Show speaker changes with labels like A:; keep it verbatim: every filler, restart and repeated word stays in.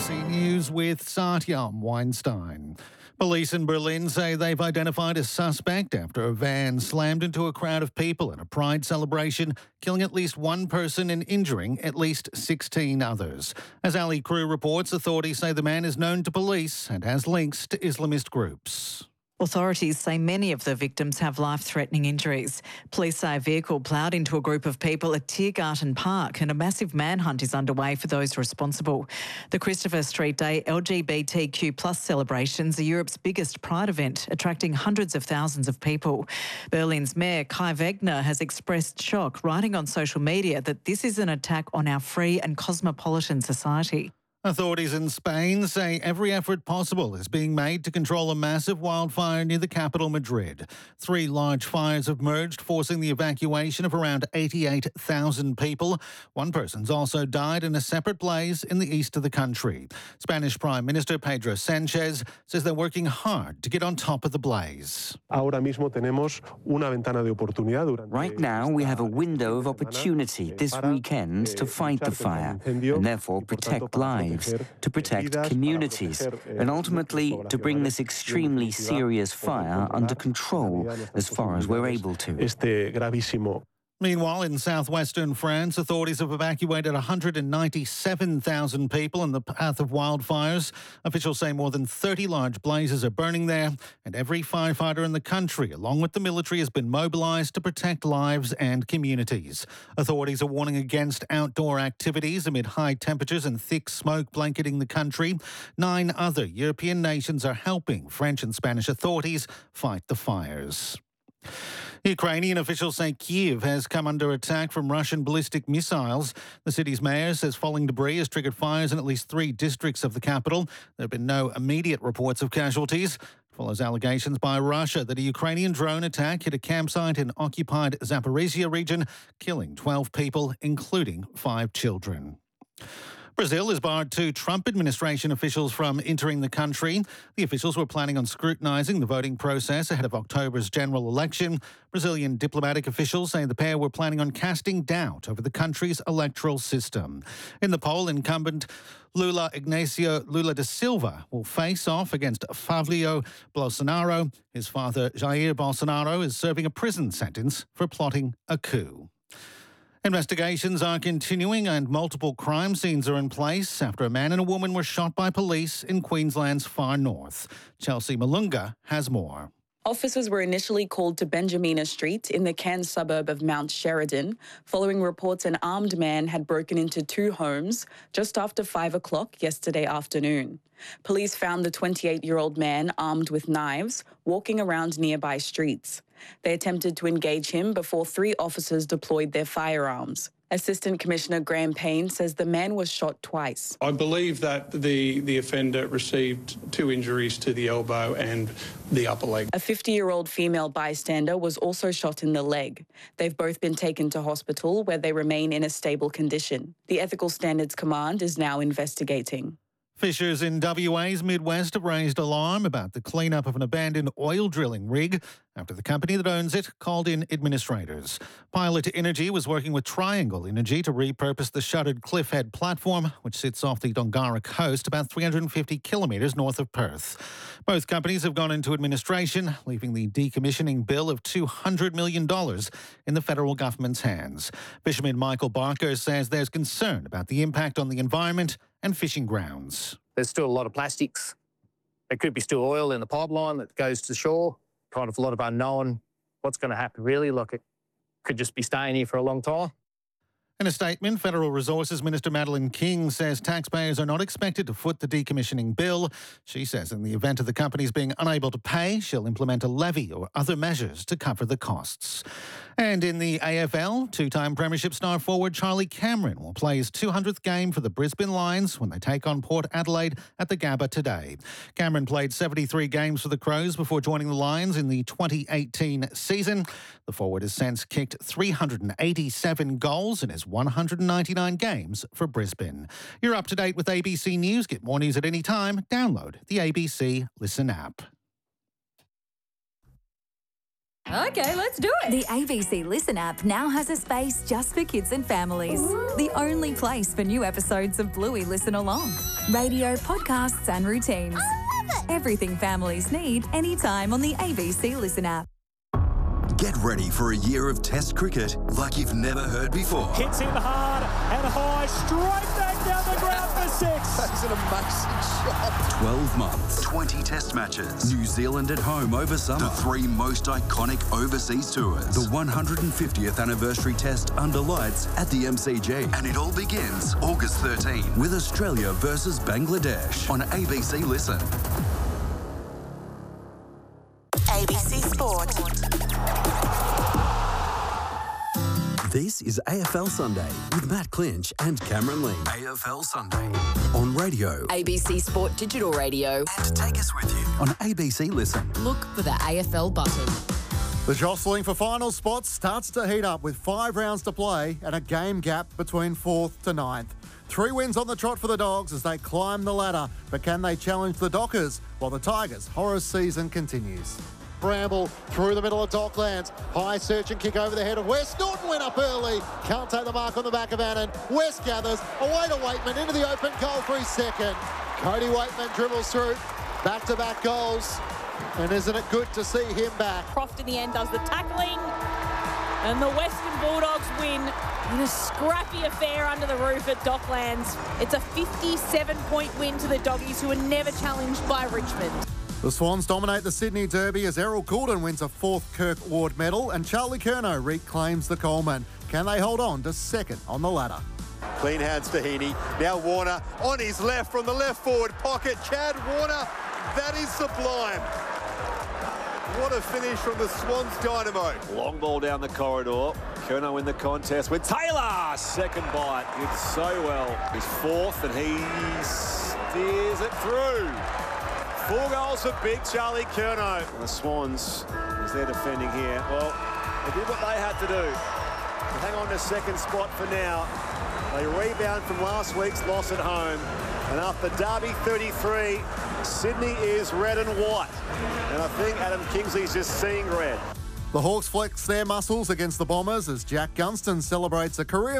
A: C News with Satyam Weinstein. Police in Berlin say they've identified a suspect after a van slammed into a crowd of people at a pride celebration, killing at least one person and injuring at least sixteen others. As Ali Crew reports, authorities say the man is known to police and has links to Islamist groups.
B: Authorities say many of the victims have life-threatening injuries. Police say a vehicle ploughed into a group of people at Tiergarten Park and a massive manhunt is underway for those responsible. The Christopher Street Day L G B T Q plus celebrations are Europe's biggest pride event, attracting hundreds of thousands of people. Berlin's Mayor Kai Wegner has expressed shock, writing on social media that this is an attack on our free and cosmopolitan society.
A: Authorities in Spain say every effort possible is being made to control a massive wildfire near the capital, Madrid. Three large fires have merged, forcing the evacuation of around eighty-eight thousand people. One person's also died in a separate blaze in the east of the country. Spanish Prime Minister Pedro Sánchez says they're working hard to get on top of the blaze.
C: Right
D: now, we have a window of opportunity this weekend to fight the fire and therefore protect lives, to protect communities, and ultimately to bring this extremely serious fire under control as far as we're able to.
A: Meanwhile, in southwestern France, authorities have evacuated one hundred ninety-seven thousand people in the path of wildfires. Officials say more than thirty large blazes are burning there, and every firefighter in the country, along with the military, has been mobilised to protect lives and communities. Authorities are warning against outdoor activities amid high temperatures and thick smoke blanketing the country. Nine other European nations are helping French and Spanish authorities fight the fires. Ukrainian officials say Kyiv has come under attack from Russian ballistic missiles. The city's mayor says falling debris has triggered fires in at least three districts of the capital. There have been no immediate reports of casualties. It follows allegations by Russia that a Ukrainian drone attack hit a campsite in occupied Zaporizhia region, killing twelve people, including five children. Brazil has barred two Trump administration officials from entering the country. The officials were planning on scrutinising the voting process ahead of October's general election. Brazilian diplomatic officials say the pair were planning on casting doubt over the country's electoral system. In the poll, incumbent Lula Ignacio Lula da Silva will face off against Flavio Bolsonaro. His father, Jair Bolsonaro, is serving a prison sentence for plotting a coup. Investigations are continuing and multiple crime scenes are in place after a man and a woman were shot by police in Queensland's far north. Chelsea Malunga has more.
E: Officers were initially called to Benjamina Street in the Cairns suburb of Mount Sheridan, following reports an armed man had broken into two homes just after five o'clock yesterday afternoon. Police found the twenty-eight-year-old man armed with knives, walking around nearby streets. They attempted to engage him before three officers deployed their firearms. Assistant Commissioner Graham Payne says the man was shot twice.
F: I believe that the, the offender received two injuries to the elbow and the upper leg.
E: A fifty-year-old female bystander was also shot in the leg. They've both been taken to hospital where they remain in a stable condition. The Ethical Standards Command is now investigating.
A: Fishers in W A's Midwest have raised alarm about the cleanup of an abandoned oil drilling rig after the company that owns it called in administrators. Pilot Energy was working with Triangle Energy to repurpose the shuttered Cliffhead platform, which sits off the Dongara coast about three hundred fifty kilometres north of Perth. Both companies have gone into administration, leaving the decommissioning bill of two hundred million dollars in the federal government's hands. Fisherman Michael Barker says there's concern about the impact on the environment and fishing grounds.
G: There's still a lot of plastics. There could be still oil in the pipeline that goes to shore. Kind of a lot of unknown. What's going to happen really? Look, it could just be staying here for a long time.
A: In a statement, Federal Resources Minister Madeleine King says taxpayers are not expected to foot the decommissioning bill. She says in the event of the companies being unable to pay, she'll implement a levy or other measures to cover the costs. And in the A F L, two-time Premiership star forward Charlie Cameron will play his two hundredth game for the Brisbane Lions when they take on Port Adelaide at the Gabba today. Cameron played seventy-three games for the Crows before joining the Lions in the twenty eighteen season. The forward has since kicked three hundred eighty-seven goals in his one hundred ninety-nine games for Brisbane. You're up to date with A B C News. Get more news at any time. Download the A B C Listen app.
C: Okay, let's do it. The A B C Listen app now has a space just for kids and families. Ooh. The only place for new episodes of Bluey Listen Along. Radio, podcasts and routines. I love it. Everything families need anytime on the A B C Listen app.
H: Get ready for a year of Test cricket like you've never heard before.
I: Hits him hard and high, straight back down the ground for six.
H: That's an amazing shot. twelve months, twenty Test matches. New Zealand at home over summer. The three most iconic overseas tours. The one hundred fiftieth anniversary Test under lights at the M C G. And it all begins August thirteenth with Australia versus Bangladesh on A B C Listen.
J: A B C Sport.
K: This is A F L Sunday with Matt Clinch and Cameron Lee.
H: A F L Sunday
K: on radio.
J: A B C Sport Digital Radio.
H: And take us with you on A B C Listen.
J: Look for the A F L button.
L: The jostling for final spots starts to heat up with five rounds to play and a game gap between fourth to ninth. Three wins on the trot for the Dogs as they climb the ladder, but can they challenge the Dockers while the Tigers' horror season continues?
M: Bramble through the middle of Docklands. High search and kick over the head of West. Norton went up early. Can't take the mark on the back of Annan. West gathers. Away to Waitman into the open goal for his second. Cody Waitman dribbles through. Back-to-back goals. And isn't it good to see him back?
N: Croft in the end does the tackling. And the Western Bulldogs win in a scrappy affair under the roof at Docklands. It's a fifty-seven point win to the Doggies, who were never challenged by Richmond.
L: The Swans dominate the Sydney Derby as Errol Goulden wins a fourth Kirk Ward medal and Charlie Curnow reclaims the Coleman. Can they hold on to second on the ladder?
M: Clean hands to Heaney. Now Warner on his left from the left forward pocket. Chad Warner, that is sublime. What a finish from the Swans Dynamo.
O: Long ball down the corridor. Curnow in the contest with Taylor. Second bite. Did so well. He's fourth and he steers it through. Four goals for big Charlie Curnow. The Swans, as they're defending here, well, they did what they had to do. They hang on to second spot for now. They rebound from last week's loss at home. And after Derby thirty-three, Sydney is red and white. And I think Adam Kingsley's just seeing red.
L: The Hawks flex their muscles against the Bombers as Jack Gunston celebrates a career